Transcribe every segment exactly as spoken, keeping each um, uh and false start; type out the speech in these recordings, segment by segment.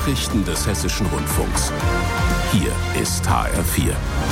Nachrichten des Hessischen Rundfunks. Hier ist H R vier.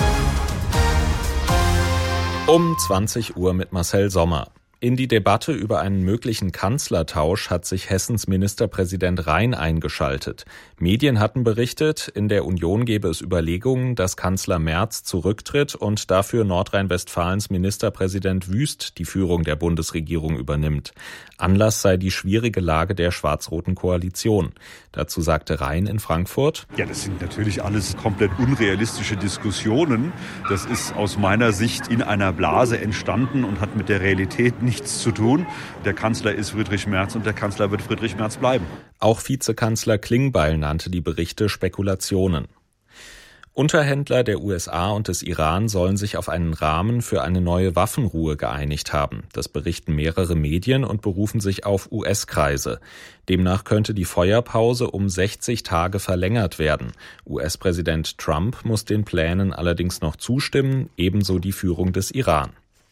Um zwanzig Uhr mit Marcel Sommer. In die Debatte über einen möglichen Kanzlertausch hat sich Hessens Ministerpräsident Rhein eingeschaltet. Medien hatten berichtet, in der Union gebe es Überlegungen, dass Kanzler Merz zurücktritt und dafür Nordrhein-Westfalens Ministerpräsident Wüst die Führung der Bundesregierung übernimmt. Anlass sei die schwierige Lage der schwarz-roten Koalition. Dazu sagte Rhein in Frankfurt: Ja, das sind natürlich alles komplett unrealistische Diskussionen. Das ist aus meiner Sicht in einer Blase entstanden und hat mit der Realität nichts zu tun. Der Kanzler ist Friedrich Merz und der Kanzler wird Friedrich Merz bleiben. Auch Vizekanzler Klingbeil nannte die Berichte Spekulationen. Unterhändler der U S A und des Iran sollen sich auf einen Rahmen für eine neue Waffenruhe geeinigt haben. Das berichten mehrere Medien und berufen sich auf U S-Kreise. Demnach könnte die Feuerpause um sechzig Tage verlängert werden. U S-Präsident Trump muss den Plänen allerdings noch zustimmen, ebenso die Führung des Iran.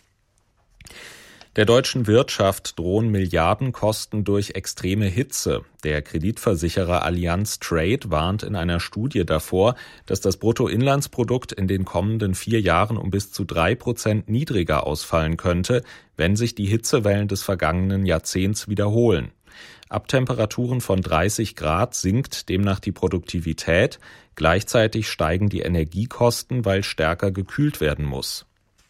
Der deutschen Wirtschaft drohen Milliardenkosten durch extreme Hitze. Der Kreditversicherer Allianz Trade warnt in einer Studie davor, dass das Bruttoinlandsprodukt in den kommenden vier Jahren um bis zu drei Prozent niedriger ausfallen könnte, wenn sich die Hitzewellen des vergangenen Jahrzehnts wiederholen. Ab Temperaturen von dreißig Grad sinkt demnach die Produktivität. Gleichzeitig steigen die Energiekosten, weil stärker gekühlt werden muss.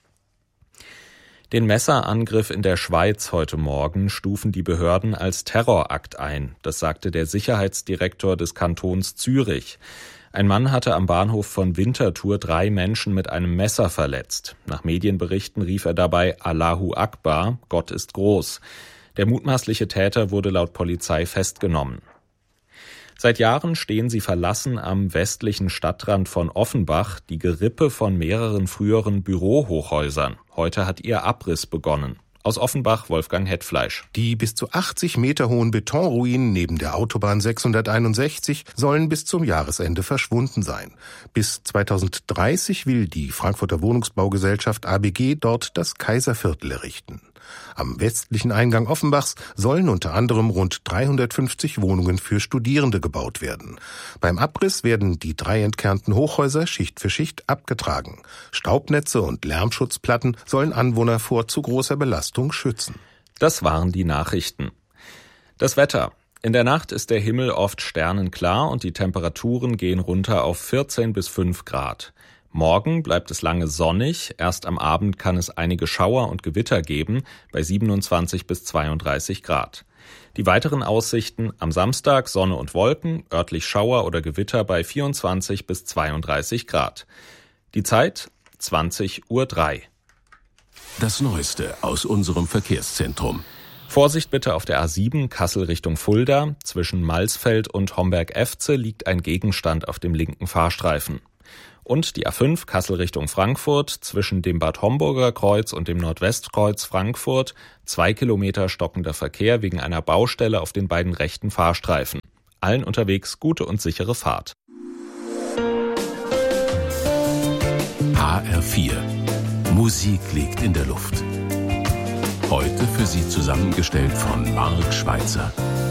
Den Messerangriff in der Schweiz heute Morgen stufen die Behörden als Terrorakt ein. Das sagte der Sicherheitsdirektor des Kantons Zürich. Ein Mann hatte am Bahnhof von Winterthur drei Menschen mit einem Messer verletzt. Nach Medienberichten rief er dabei Allahu Akbar, Gott ist groß. Der mutmaßliche Täter wurde laut Polizei festgenommen. Seit Jahren stehen sie verlassen am westlichen Stadtrand von Offenbach, die Gerippe von mehreren früheren Bürohochhäusern. Heute hat ihr Abriss begonnen. Aus Offenbach Wolfgang Hetfleisch. Die bis zu achtzig Meter hohen Betonruinen neben der Autobahn sechshunderteinundsechzig sollen bis zum Jahresende verschwunden sein. Bis zweitausenddreißig will die Frankfurter Wohnungsbaugesellschaft A B G dort das Kaiserviertel errichten. Am westlichen Eingang Offenbachs sollen unter anderem rund dreihundertfünfzig Wohnungen für Studierende gebaut werden. Beim Abriss werden die drei entkernten Hochhäuser Schicht für Schicht abgetragen. Staubnetze und Lärmschutzplatten sollen Anwohner vor zu großer Belastung schützen. Das waren die Nachrichten. Das Wetter. In der Nacht ist der Himmel oft sternenklar und die Temperaturen gehen runter auf vierzehn bis fünf Grad. Morgen bleibt es lange sonnig, erst am Abend kann es einige Schauer und Gewitter geben, bei siebenundzwanzig bis zweiunddreißig Grad. Die weiteren Aussichten: am Samstag Sonne und Wolken, örtlich Schauer oder Gewitter bei vierundzwanzig bis zweiunddreißig Grad. Die Zeit zwanzig Uhr drei. Das Neueste aus unserem Verkehrszentrum. Vorsicht bitte auf der A sieben Kassel Richtung Fulda. Zwischen Malsfeld und Homberg-Efze liegt ein Gegenstand auf dem linken Fahrstreifen. Und die A fünf Kassel Richtung Frankfurt, zwischen dem Bad Homburger Kreuz und dem Nordwestkreuz Frankfurt, zwei Kilometer stockender Verkehr wegen einer Baustelle auf den beiden rechten Fahrstreifen. Allen unterwegs gute und sichere Fahrt. H R vier. Musik liegt in der Luft. Heute für Sie zusammengestellt von Marc Schweitzer.